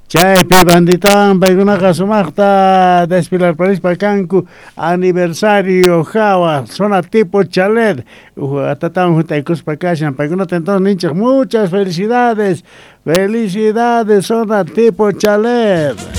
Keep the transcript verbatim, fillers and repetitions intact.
Chaypi banditan paykunaqa sumaqta despilarparispa kanku aniversario hawa zona tipo chalet atatan jutaykuspa kashan paykunata entonces ninchaq muchas felicidades felicidades zona tipo chalet.